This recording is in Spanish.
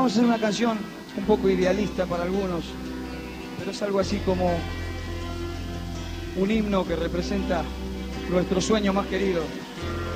vamos a hacer una canción un poco idealista para algunos, pero es algo así como un himno que representa nuestro sueño más querido.